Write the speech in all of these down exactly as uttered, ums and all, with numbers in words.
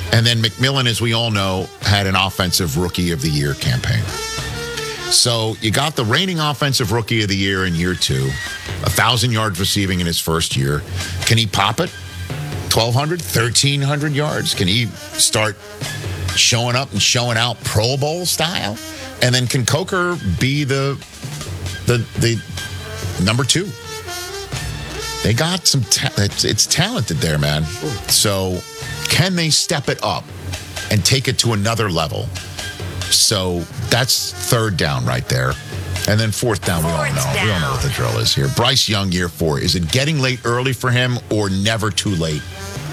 And then McMillan, as we all know, had an Offensive Rookie of the Year campaign. So you got the reigning Offensive Rookie of the Year in year two, one thousand yards receiving in his first year. Can he pop it? twelve hundred, thirteen hundred yards? Can he start showing up and showing out Pro Bowl style? And then can Coker be the the the number two? They got some ta- it's, it's talented there, man. So can they step it up and take it to another level? So that's third down right there. And then fourth down, we all know. Fourth We all know what the drill is here. Bryce Young, year four. Is it getting late early for him or never too late?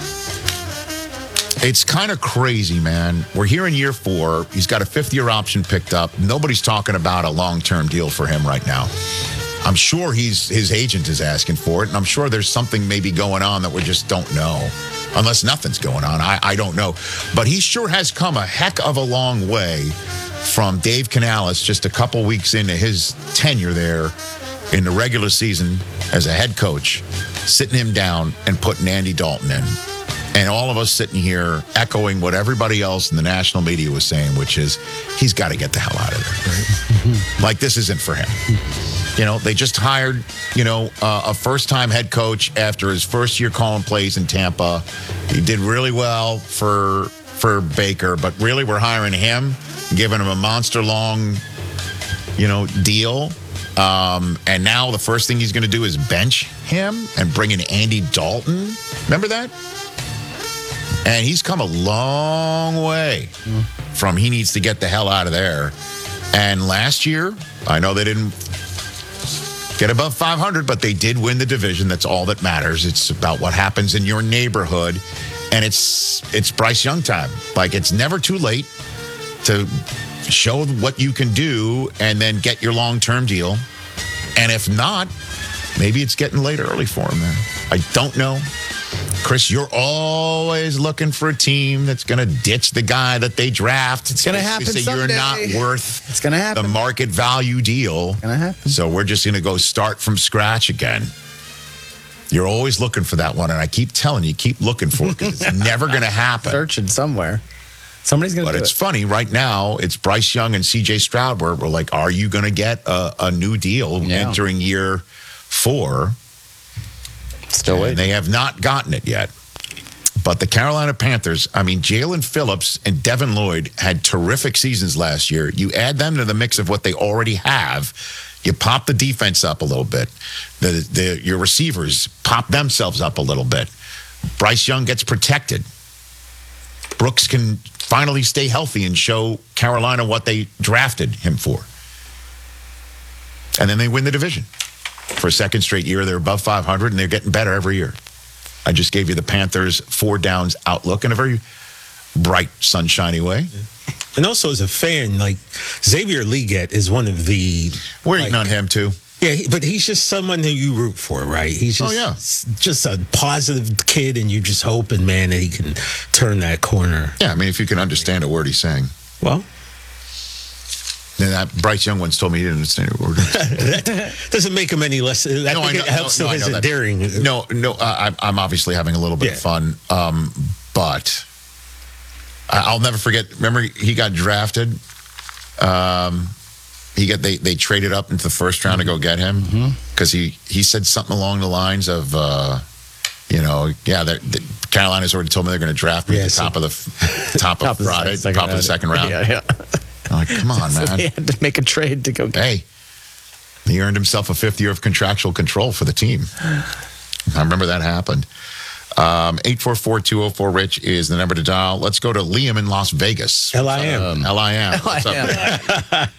It's kind of crazy, man. We're here in year four. He's got a fifth-year option picked up. Nobody's talking about a long-term deal for him right now. I'm sure he's his agent is asking for it, and I'm sure there's something maybe going on that we just don't know. Unless nothing's going on. I, I don't know. But he sure has come a heck of a long way from Dave Canales just a couple weeks into his tenure there in the regular season as a head coach, sitting him down and putting Andy Dalton in. And all of us sitting here echoing what everybody else in the national media was saying, which is he's got to get the hell out of there. Right? Like, this isn't for him. You know, they just hired, you know, uh, a first-time head coach after his first year calling plays in Tampa. He did really well for for Baker, but really we're hiring him, giving him a monster-long, you know, deal. Um, and now the first thing he's going to do is bench him and bring in Andy Dalton. Remember that? And he's come a long way from he needs to get the hell out of there. And last year, I know they didn't get above five hundred, but they did win the division. That's all that matters. It's about what happens in your neighborhood. And it's it's Bryce Young time. Like, it's never too late to show what you can do and then get your long-term deal. And if not, maybe it's getting late early for him there. I don't know. Chris, you're always looking for a team that's going to ditch the guy that they draft. It's going to happen say someday. You're not worth It's going to happen. the market value deal. It's going to happen. So we're just going to go start from scratch again. You're always looking for that one, and I keep telling you, keep looking for it because it's never going to happen. Searching somewhere. Somebody's going to But do it's it. funny, right now, it's Bryce Young and C J Stroud where we're like, are you going to get a, a new deal Yeah. entering year four? Still And waiting. they have not gotten it yet. But the Carolina Panthers, I mean, Jalen Phillips and Devin Lloyd had terrific seasons last year. You add them to the mix of what they already have, you pop the defense up a little bit. The, the your receivers pop themselves up a little bit. Bryce Young gets protected. Brooks can finally stay healthy and show Carolina what they drafted him for. And then they win the division. For a second straight year, they're above five hundred, and they're getting better every year. I just gave you the Panthers' four downs outlook in a very bright, sunshiny way. And also as a fan, like Xavier Leggett is one of the... We're like, eating on him, too. Yeah, he- but he's just someone who you root for, right? He's just, Oh, yeah. just a positive kid, and you just hoping, man, that he can turn that corner. Yeah, I mean, if you can understand a word he's saying. Well, Then that Bryce Young once told me he didn't understand a word. that doesn't make him any less. I No, think I know- it helps no, no, to I his know that. endearing. No, no, uh, I, I'm obviously having a little bit Yeah. of fun. Um, but I- I'll never forget. Remember, he got drafted. Um, he got they they traded up into the first round Mm-hmm. to go get him because he he said something along the lines of, uh, you know, yeah, they're- the, Carolina's already told me they're going to draft me Yeah, at the so- top of the f- top of Top of the Friday, second top of the round. second round. Yeah, yeah. I'm like, come on, So man. he had to make a trade to go get Hey, he earned himself a fifth year of contractual control for the team. I remember that happened. Um, eight four four, two oh four, Rich is the number to dial. Let's go to Liam in Las Vegas. L I M. L I M. What's up? Yeah.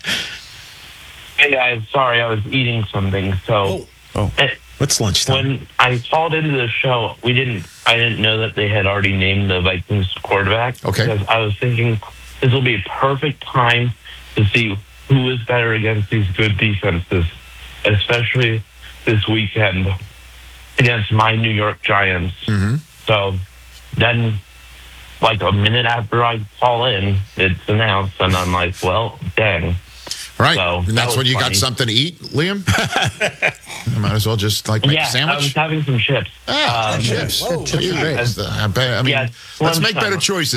Hey guys, sorry, I was eating something. So Oh, eh, what's lunchtime? when I called into the show, we didn't. I didn't know that they had already named the Vikings quarterback. Okay. Because I was thinking this will be a perfect time to see who is better against these good defenses, especially this weekend against my New York Giants. Mm-hmm. So then, like a minute after I call in, it's announced, and I'm like, well, dang. Right. So, and that that's was when you got funny. something to eat, Liam? You might as well just like make Yeah, a sandwich. I was having some chips. Ah, Um, chips. Whoa, chips are great. Jeez. I bet- I mean, Yeah, let's make lunchtime. better choices.